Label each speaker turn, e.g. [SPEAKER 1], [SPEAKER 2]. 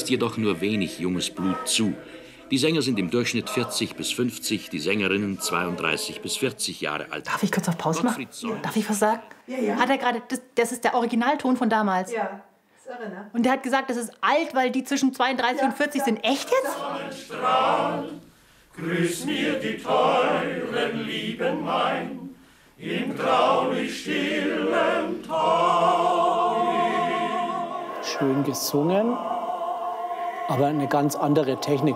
[SPEAKER 1] lässt jedoch nur wenig junges Blut zu. Die Sänger sind im Durchschnitt 40 bis 50, die Sängerinnen 32 bis 40 Jahre alt.
[SPEAKER 2] Darf ich kurz auf Pause machen? Darf ich was sagen?
[SPEAKER 3] Ja.
[SPEAKER 2] Hat er gerade, das ist der Originalton von damals.
[SPEAKER 3] Ja, das ist irre, ne?
[SPEAKER 2] Und der hat gesagt, das ist alt, weil die zwischen 32 und 40 sind. Echt jetzt?
[SPEAKER 4] Sonnenstrahl, grüß mir die teuren Lieben mein, im traulich stillen Tal.
[SPEAKER 5] Schön gesungen, aber eine ganz andere Technik.